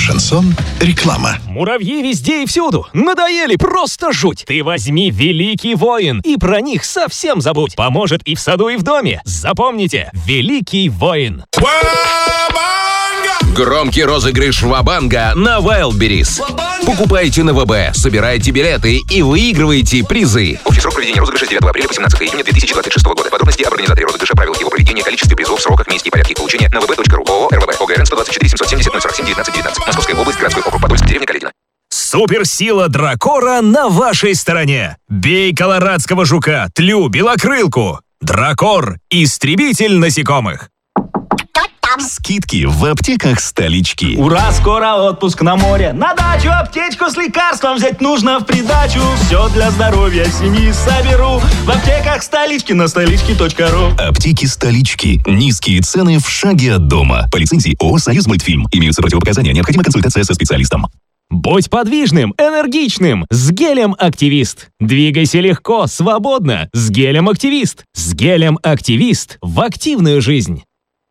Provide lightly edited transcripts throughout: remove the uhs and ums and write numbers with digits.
Шансон. Реклама. Муравьи везде и всюду. Надоели, просто жуть. Ты возьми Великий Воин и про них совсем забудь. Поможет и в саду, и в доме. Запомните, Великий Воин. Громкий розыгрыш Ва-банга на Wildberries. Покупайте на ВБ, собирайте билеты и выигрывайте призы. Общий срок проведения розыгрыша с 9 апреля по 17 июня 2026 года. Подробности об организаторе розыгрыша, правилах его проведения, количестве призов, сроках, месте и порядке получения на vb.ru. ООО «РВБ». ОГРН 124 770 047 19 19. Московская область, городской округ Подольск, деревня Каледино. Суперсила Дракора на вашей стороне. Бей колорадского жука, тлю, белокрылку. Дракор – истребитель насекомых. Скидки в аптеках столички. Ура, скоро отпуск на море. На дачу аптечку с лекарством взять нужно в придачу. Все для здоровья семьи соберу в аптеках столички на столички.ру. Аптеки столички. Низкие цены в шаге от дома. По лицензии ООО «Союзмультфильм». Имеются противопоказания. Необходима консультация со специалистом. Будь подвижным, энергичным с гелем «Активист». Двигайся легко, свободно с гелем «Активист». С гелем «Активист» в активную жизнь.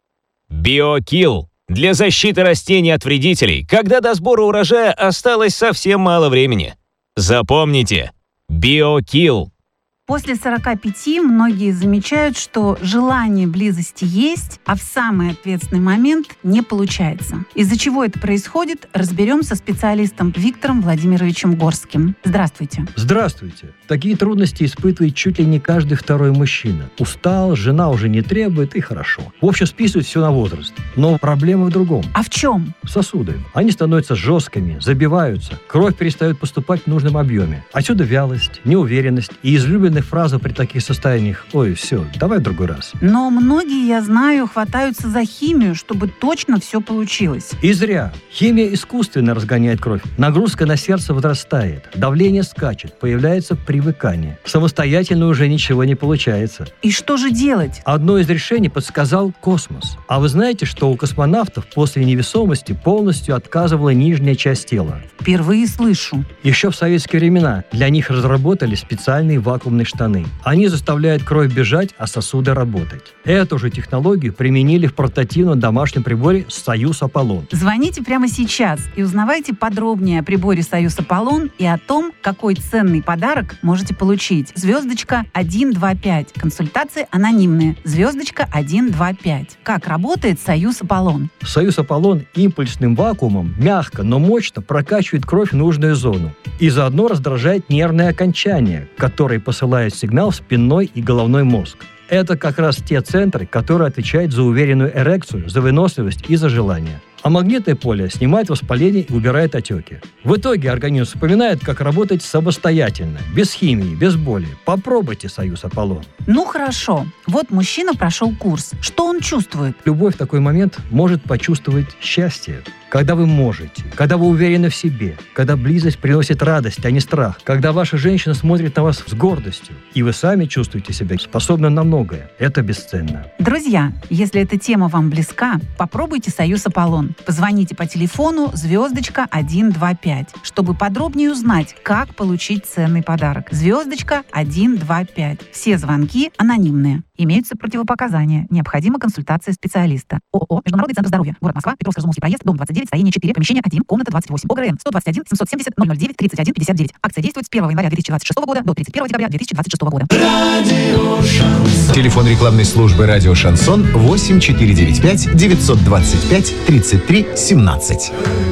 BioKill. Для защиты растений от вредителей, когда до сбора урожая осталось совсем мало времени. Запомните. BioKill. После 45 многие замечают, что желание близости есть, а в самый ответственный момент не получается. Из-за чего это происходит, разберем со специалистом Виктором Владимировичем Горским. Здравствуйте. Здравствуйте. Такие трудности испытывает чуть ли не каждый второй мужчина. Устал, жена уже не требует, и хорошо. В общем, списывают все на возраст. Но проблема в другом. А в чем? Сосуды. Они становятся жесткими, забиваются, кровь перестает поступать в нужном объеме. Отсюда вялость, неуверенность и излюбленная фраза при таких состояниях: «Ой, все, давай в другой раз». Но многие, я знаю, хватаются за химию, чтобы точно все получилось. И зря. Химия искусственно разгоняет кровь. Нагрузка на сердце возрастает, давление скачет, появляется привыкание. Самостоятельно уже ничего не получается. И что же делать? Одно из решений подсказал космос. А вы знаете, что у космонавтов после невесомости полностью отказывала нижняя часть тела? Впервые слышу. Еще в советские времена для них разработали специальные вакуумные штаны. Они заставляют кровь бежать, а сосуды работать. Эту же технологию применили в портативном домашнем приборе «Союз Аполлон». Звоните прямо сейчас и узнавайте подробнее о приборе «Союз Аполлон» и о том, какой ценный подарок можете получить. Звездочка 125. Консультации анонимные. Звездочка 125. Как работает «Союз Аполлон»? «Союз Аполлон» импульсным вакуумом мягко, но мощно прокачивает кровь в нужную зону и заодно раздражает нервные окончания, которые посылают сигнал в спинной и головной мозг. Это как раз те центры, которые отвечают за уверенную эрекцию, за выносливость и за желание. А магнитное поле снимает воспаление и убирает отеки. В итоге организм вспоминает, как работать самостоятельно, без химии, без боли. Попробуйте «Союз Аполлон». Ну хорошо. Вот мужчина прошел курс. Что он чувствует? Любовь в такой момент может почувствовать счастье. Когда вы можете, когда вы уверены в себе, когда близость приносит радость, а не страх, когда ваша женщина смотрит на вас с гордостью, и вы сами чувствуете себя способным на многое. Это бесценно. Друзья, если эта тема вам близка, попробуйте «Союз Аполлон». Позвоните по телефону звездочка 125, чтобы подробнее узнать, как получить ценный подарок. Звездочка 125. Все звонки анонимные. Имеются противопоказания. Необходима консультация специалиста. ООО «Международный центр здоровья». Город Москва. Петровско-Разумовский проезд. Дом 29. Строение 4. Помещение 1. Комната 28. ОГРН 121 770 009 31 59. Акция действует с 1 января 2026 года до 31 декабря 2026 года. Телефон рекламной службы «Радио Шансон» 8495 925 33 17.